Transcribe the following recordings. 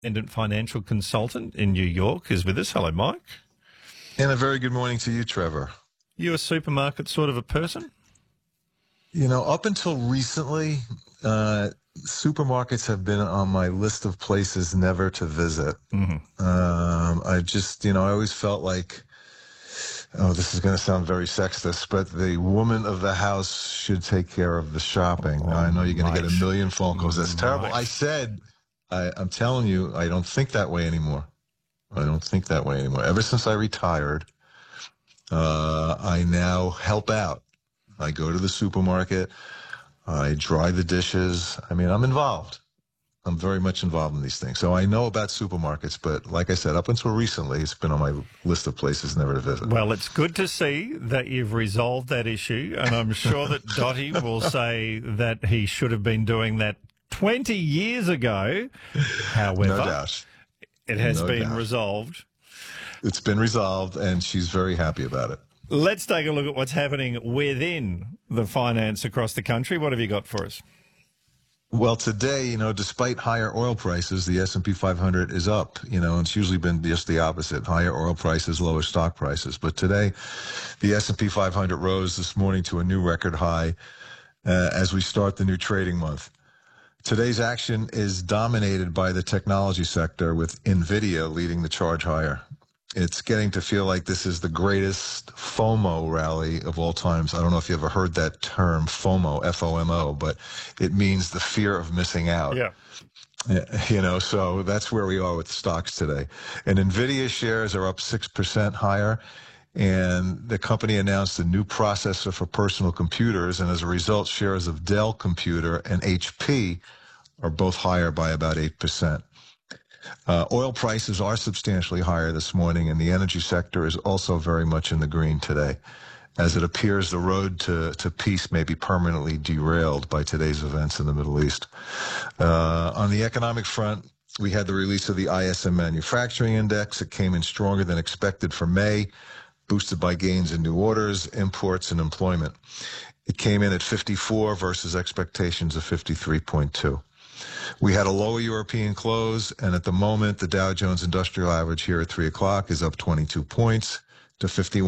Independent financial consultant in New York, is with us. Hello, Mike. And a very good morning to you, Trevor. You a supermarket sort of a person? You know, up until recently, supermarkets have been on my list of places never to visit. I always felt like, oh, this is going to sound very sexist, but the woman of the house should take care of the shopping. Now, I know you're going to get a million phone calls. That's terrible. I'm telling you, I don't think that way anymore. Ever since I retired, I now help out. I go to the supermarket. I dry the dishes. I mean, I'm involved. I'm very much involved in these things. So I know about supermarkets, but like I said, up until recently, it's been on my list of places never to visit. Well, it's good to see that you've resolved that issue, and I'm sure that Dottie will say that he should have been doing that 20 years ago. However, no doubt. It has been resolved. It's been resolved, and she's very happy about it. Let's take a look at what's happening within the finance across the country. What have you got for us? Well, today, despite higher oil prices, the S&P 500 is up. It's usually been just the opposite: higher oil prices, lower stock prices. But today, the S&P 500 rose this morning to a new record high as we start the new trading month. Today's action is dominated by the technology sector, with NVIDIA leading the charge higher. It's getting to feel like this is the greatest FOMO rally of all times. I don't know if you ever heard that term, FOMO, F-O-M-O, but it means the fear of missing out. Yeah. So that's where we are with stocks today. And NVIDIA shares are up 6% higher, and the company announced a new processor for personal computers, and as a result, shares of Dell Computer and HP are both higher by about 8%. Oil prices are substantially higher this morning, and the energy sector is also very much in the green today, as it appears the road to peace may be permanently derailed by today's events in the Middle East. On the economic front, we had the release of the ISM Manufacturing Index. It came in stronger than expected for May, boosted by gains in new orders, imports, and employment. It came in at 54 versus expectations of 53.2. We had a lower European close, and at the moment, the Dow Jones Industrial Average here at 3 o'clock is up 22 points to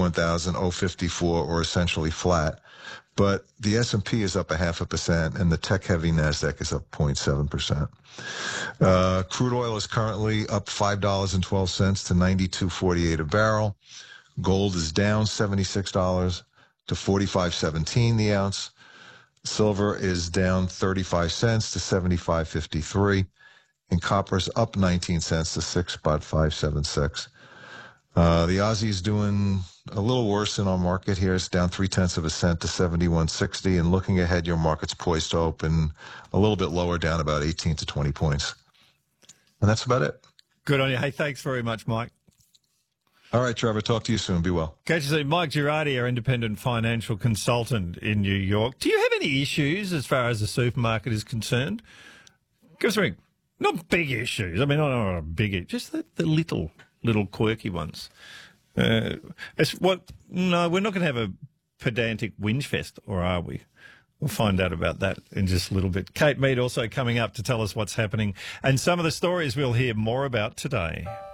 51,054, or essentially flat. But the S&P is up 0.5%, and the tech-heavy NASDAQ is up 0.7%. Crude oil is currently up $5.12 to $92.48 a barrel. Gold is down $76 to $45.17 the ounce. Silver is down 35 cents to 75.53, and copper's up 19 cents to 6.576. The Aussie is doing a little worse in our market here. It's down 0.3 cents to 71.60, and looking ahead, your market's poised to open a little bit lower, down about 18 to 20 points. And that's about it. Good on you. Hey, thanks very much, Mike. All right, Trevor, talk to you soon. Be well. Catch you soon. Mike Girardi, our independent financial consultant in New York. Do you have any issues as far as the supermarket is concerned? Give us a ring. Not big issues. I mean, not big, just the little quirky ones. No, we're not going to have a pedantic whinge fest, or are we? We'll find out about that in just a little bit. Kate Mead also coming up to tell us what's happening and some of the stories we'll hear more about today.